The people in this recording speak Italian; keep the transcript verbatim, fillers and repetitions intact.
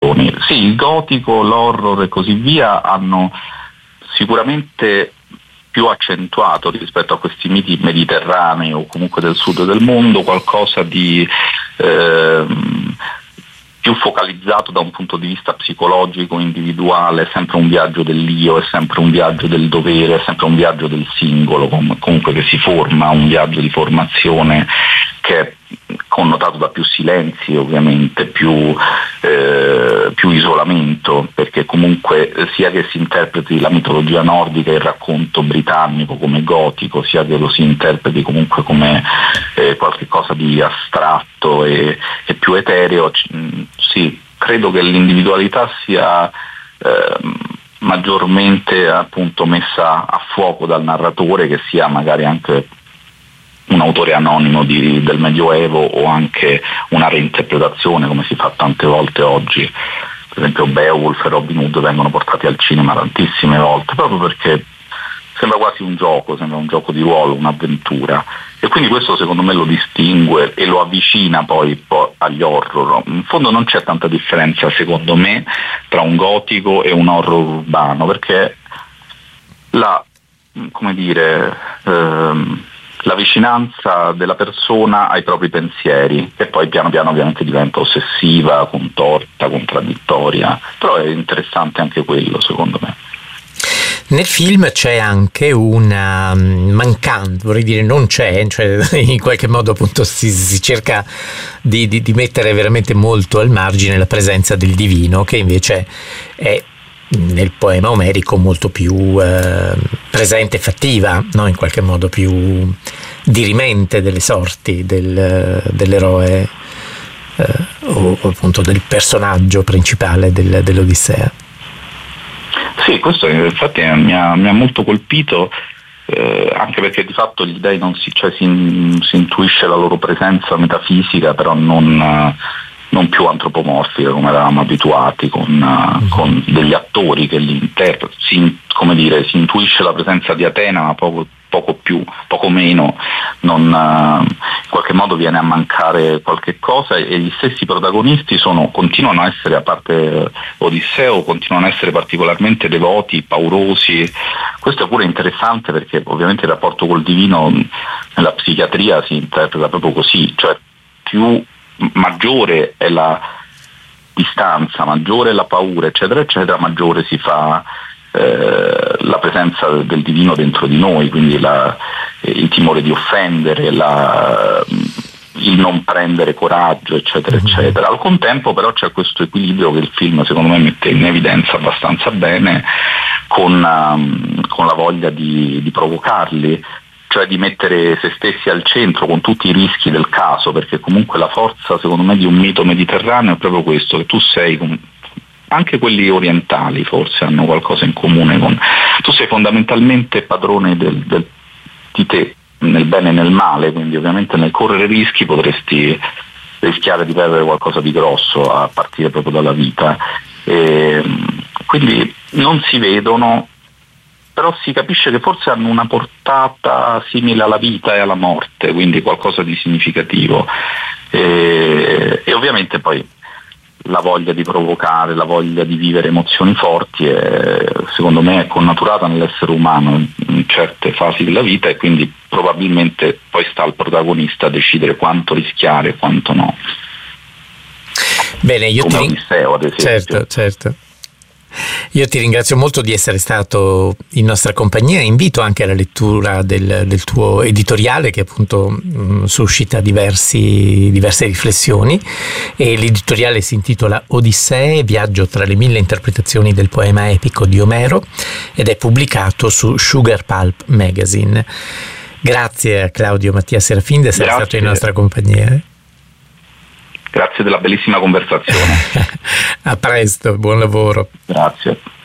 situazioni. Sì, il gotico, l'horror e così via hanno sicuramente più accentuato rispetto a questi miti mediterranei o comunque del sud del mondo qualcosa di ehm, più focalizzato da un punto di vista psicologico, individuale, è sempre un viaggio dell'io, è sempre un viaggio del dovere, è sempre un viaggio del singolo, com- comunque che si forma, un viaggio di formazione che è connotato da più silenzi ovviamente, più, eh, più isolamento, perché comunque sia che si interpreti la mitologia nordica e il racconto britannico come gotico, sia che lo si interpreti comunque come eh, qualche cosa di astratto e, e più etereo, sì, credo che l'individualità sia eh, maggiormente appunto messa a fuoco dal narratore, che sia magari anche un autore anonimo di, del Medioevo o anche una reinterpretazione come si fa tante volte oggi. Per esempio Beowulf e Robin Hood vengono portati al cinema tantissime volte proprio perché sembra quasi un gioco, sembra un gioco di ruolo, un'avventura, e quindi questo secondo me lo distingue e lo avvicina poi, poi agli horror. In fondo non c'è tanta differenza secondo me tra un gotico e un horror urbano, perché la, come dire, ehm, la vicinanza della persona ai propri pensieri, che poi piano piano ovviamente diventa ossessiva, contorta, contraddittoria, però è interessante anche quello secondo me. Nel film c'è anche una mancanza, vorrei dire non c'è, cioè in qualche modo appunto si, si cerca di, di, di mettere veramente molto al margine la presenza del divino, che invece è nel poema omerico molto più eh, presente e fattiva, no? In qualche modo più dirimente delle sorti del, dell'eroe eh, o appunto del personaggio principale del, dell'Odissea. Sì, questo infatti mi ha, mi ha molto colpito, eh, anche perché di fatto gli dei non si, cioè, si, si intuisce la loro presenza metafisica, però non, non più antropomorfica come eravamo abituati, con, mm-hmm. con degli attori che li interpretano. Si, come dire, si intuisce la presenza di Atena, ma poco, poco più, poco meno, non, in qualche modo viene a mancare qualche cosa, e gli stessi protagonisti sono, continuano a essere, a parte Odisseo, continuano a essere particolarmente devoti, paurosi. Questo è pure interessante perché ovviamente il rapporto col divino nella psichiatria si interpreta proprio così, cioè più maggiore è la distanza, maggiore è la paura, eccetera, eccetera, maggiore si fa eh, la presenza del divino dentro di noi, quindi la, eh, il timore di offendere, la, il non prendere coraggio, eccetera, mm-hmm. eccetera. Al contempo però c'è questo equilibrio che il film secondo me mette in evidenza abbastanza bene, con, um, con la voglia di, di provocarli, cioè di mettere se stessi al centro con tutti i rischi del caso, perché comunque la forza secondo me di un mito mediterraneo è proprio questo, che tu sei, anche quelli orientali forse hanno qualcosa in comune, con, tu sei fondamentalmente padrone del, del, di te, nel bene e nel male, quindi ovviamente nel correre rischi potresti rischiare di perdere qualcosa di grosso a partire proprio dalla vita, e quindi non si vedono, però si capisce che forse hanno una portata simile alla vita e alla morte, quindi qualcosa di significativo, e, e ovviamente poi la voglia di provocare, la voglia di vivere emozioni forti è, secondo me, è connaturata nell'essere umano in certe fasi della vita, e quindi probabilmente poi sta al protagonista decidere quanto rischiare e quanto no. Bene, io come ti Odisseo, ad esempio. Certo, certo. Io ti ringrazio molto di essere stato in nostra compagnia, invito anche alla lettura del, del tuo editoriale, che appunto mh, suscita diversi, diverse riflessioni, e l'editoriale si intitola Odissee, viaggio tra le mille interpretazioni del poema epico di Omero, ed è pubblicato su Sugar Pulp Magazine. Grazie a Claudio Mattia Serafin di essere Grazie. stato in nostra compagnia. Grazie della bellissima conversazione. A presto, buon lavoro. Grazie.